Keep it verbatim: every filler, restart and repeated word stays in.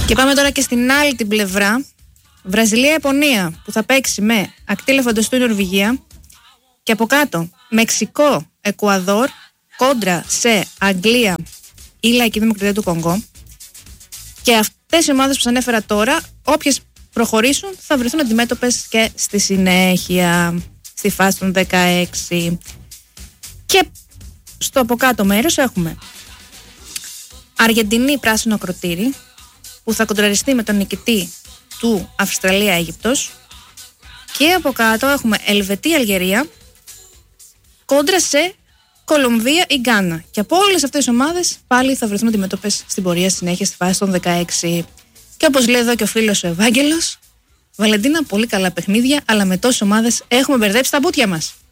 Και πάμε τώρα και στην άλλη την πλευρά. Βραζιλία-Ιαπωνία που θα παίξει με ακτή Ελεφαντοστού η Νορβηγία. Και από κάτω Μεξικό-Εκουαδόρ κόντρα σε Αγγλία ή Λαϊκή Δημοκρατία του Κονγκό. Και αυτές οι ομάδες που σας ανέφερα τώρα, όποιες προχωρήσουν θα βρεθούν αντιμέτωπες και στη συνέχεια, στη φάση των δεκαέξι. Και στο από κάτω μέρος έχουμε Αργεντινή πράσινο ακροτήρι που θα κοντραριστεί με τον νικητή του Αυστραλία-Αίγυπτος. Και από κάτω έχουμε Ελβετία-Αλγερία κόντρα σε Κολομβία ή Γκάνα. Και από όλες αυτές τις ομάδες πάλι θα βρεθούν αντιμέτωπες στην πορεία συνέχεια στη φάση των δεκαέξι. Και όπως λέει εδώ και ο φίλος ο Ευάγγελος, Βαλεντίνα, πολύ καλά παιχνίδια, αλλά με τόσες ομάδες έχουμε μπερδέψει τα μπουτια μας.